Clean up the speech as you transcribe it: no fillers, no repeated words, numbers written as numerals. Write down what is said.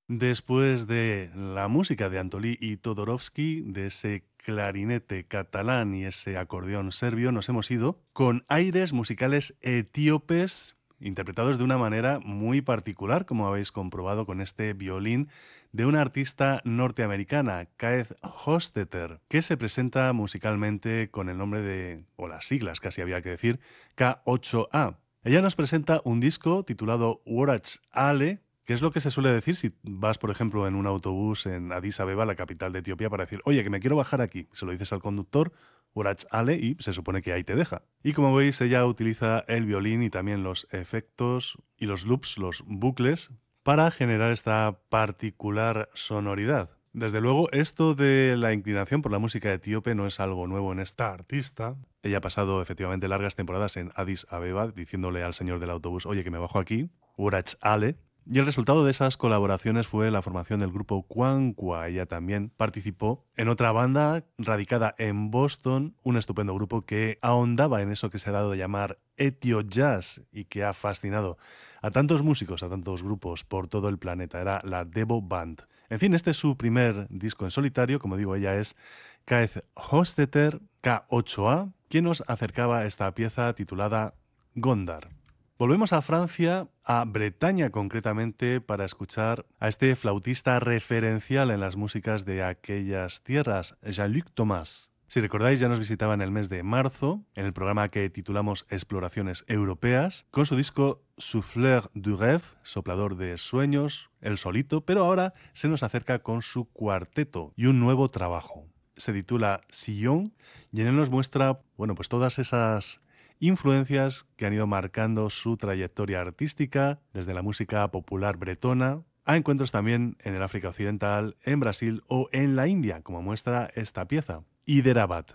Después de la música de Antolí y Todorovsky, de ese clarinete catalán y ese acordeón serbio, nos hemos ido con aires musicales etíopes interpretados de una manera muy particular, como habéis comprobado con este violín de una artista norteamericana, Kaeth Hostetter, que se presenta musicalmente con el nombre de, o las siglas casi había que decir, K8A. Ella nos presenta un disco titulado Worach Ale, que es lo que se suele decir si vas, por ejemplo, en un autobús en Addis Abeba, la capital de Etiopía, para decir, oye, que me quiero bajar aquí. Se lo dices al conductor, Worach Ale, y se supone que ahí te deja. Y como veis, ella utiliza el violín y también los efectos y los loops, los bucles, para generar esta particular sonoridad. Desde luego, esto de la inclinación por la música etíope no es algo nuevo en esta artista. Ella ha pasado efectivamente largas temporadas en Addis Abeba diciéndole al señor del autobús, oye, que me bajo aquí, Worach Ale. Y el resultado de esas colaboraciones fue la formación del grupo Kwankwa. Ella también participó en otra banda radicada en Boston, un estupendo grupo que ahondaba en eso que se ha dado a llamar Etio Jazz y que ha fascinado a tantos músicos, a tantos grupos por todo el planeta. Era la Devo Band. En fin, este es su primer disco en solitario. Como digo, ella es Kaeth Hostetter, K8A, quien nos acercaba a esta pieza titulada Gondar. Volvemos a Francia, a Bretaña concretamente, para escuchar a este flautista referencial en las músicas de aquellas tierras, Jean-Luc Thomas. Si recordáis, ya nos visitaba en el mes de marzo, en el programa que titulamos Exploraciones Europeas, con su disco Souffleur du Rêve, soplador de sueños, él solito, pero ahora se nos acerca con su cuarteto y un nuevo trabajo. Se titula Sillon y en él nos muestra, bueno, pues todas esas influencias que han ido marcando su trayectoria artística, desde la música popular bretona a encuentros también en el África Occidental, en Brasil o en la India, como muestra esta pieza, Hyderabad.